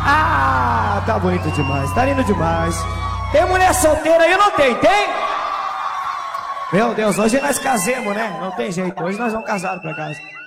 Ah, tá bonito demais, tá lindo demais. Tem mulher solteira aí ou não tem? Tem? Meu Deus, hoje nós casemos, né? Não tem jeito, hoje nós vamos casar pra casa.